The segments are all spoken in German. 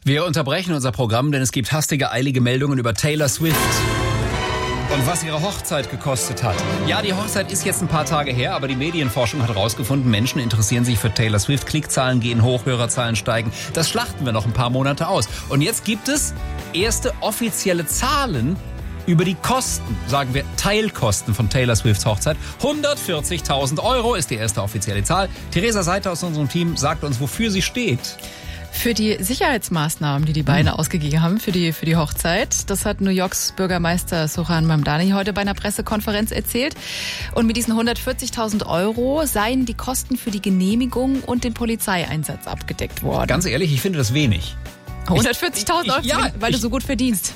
Wir unterbrechen unser Programm, denn es gibt hastige, eilige Meldungen über Taylor Swift. Und was ihre Hochzeit gekostet hat. Ja, die Hochzeit ist jetzt ein paar Tage her, aber die Medienforschung hat herausgefunden, Menschen interessieren sich für Taylor Swift. Klickzahlen gehen hoch, Hörerzahlen steigen. Das schlachten wir noch ein paar Monate aus. Und jetzt gibt es erste offizielle Zahlen über die Kosten, sagen wir Teilkosten von Taylor Swifts Hochzeit. 140.000 € ist die erste offizielle Zahl. Theresa Seiter aus unserem Team sagt uns, wofür sie steht. Für die Sicherheitsmaßnahmen, die beiden ausgegeben haben für die Hochzeit. Das hat New Yorks Bürgermeister Zohran Mamdani heute bei einer Pressekonferenz erzählt. Und mit diesen 140.000 € seien die Kosten für die Genehmigung und den Polizeieinsatz abgedeckt worden. Ganz ehrlich, ich finde das wenig. 140.000 €, weil du so gut verdienst.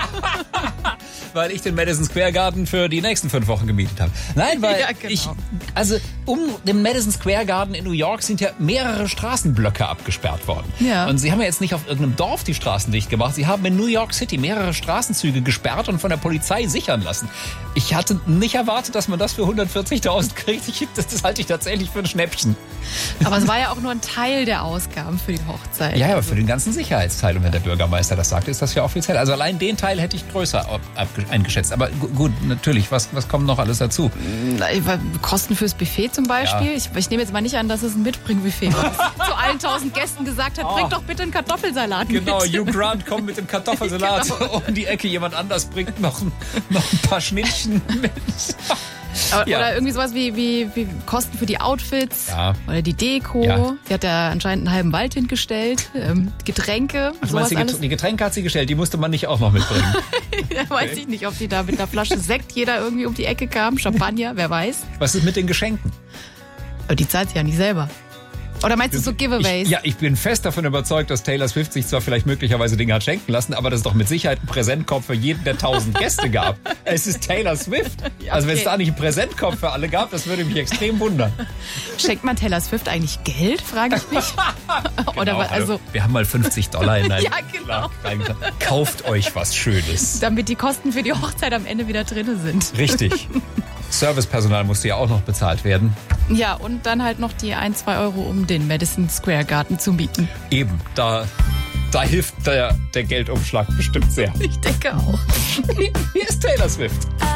Weil ich den Madison Square Garden für die nächsten 5 Wochen gemietet habe. Nein, weil Ja, genau. um den Madison Square Garden in New York sind ja mehrere Straßenblöcke abgesperrt worden. Ja. Und sie haben ja jetzt nicht auf irgendeinem Dorf die Straßen dicht gemacht. Sie haben in New York City mehrere Straßenzüge gesperrt und von der Polizei sichern lassen. Ich hatte nicht erwartet, dass man das für 140.000 kriegt. Das halte ich tatsächlich für ein Schnäppchen. Aber es war ja auch nur ein Teil der Ausgaben für die Hochzeit. Ja, aber für den ganzen Sicherheitsteil. Und wenn der Bürgermeister das sagte, ist das ja offiziell. Also allein den Teil hätte ich größer eingeschätzt. Aber gut, natürlich, was kommt noch alles dazu? Kosten fürs Buffet zum Beispiel. Ja. Ich nehme jetzt mal nicht an, dass es ein Mitbringbuffet war. Zu allen 1000 Gästen gesagt hat, bringt doch bitte einen Kartoffelsalat mit. Genau, Hugh Grant kommt mit dem Kartoffelsalat um die Ecke. Jemand anders bringt noch ein paar Schnittchen mit. Oder irgendwie sowas wie Kosten für die Outfits oder die Deko. Ja. Sie hat ja anscheinend einen halben Wald hingestellt. Getränke. Du meinst, die Getränke hat sie gestellt, die musste man nicht auch noch mitbringen. Ja, weiß ich nicht, ob die da mit einer Flasche Sekt jeder irgendwie um die Ecke kam. Champagner, wer weiß. Was ist mit den Geschenken? Aber die zahlt sie ja nicht selber. Oder meinst du so Giveaways? Ich bin fest davon überzeugt, dass Taylor Swift sich zwar vielleicht möglicherweise Dinge hat schenken lassen, aber das ist doch mit Sicherheit ein Präsentkorb für jeden, der 1000 Gäste gab. Es ist Taylor Swift. Ja, Also wenn es okay. da nicht einen Präsentkorb für alle gab, das würde mich extrem wundern. Schenkt man Taylor Swift eigentlich Geld, frage ich mich. Oder Genau, also, wir haben mal $50 in einen Ja, genau. Schlag reingetan. Kauft euch was Schönes. damit die Kosten für die Hochzeit am Ende wieder drin sind. Richtig. Servicepersonal musste ja auch noch bezahlt werden. Ja, und dann halt noch die 1-2 €, um den Madison Square Garden zu mieten. Eben, da hilft der Geldumschlag bestimmt sehr. Ich denke auch. Hier ist Taylor Swift.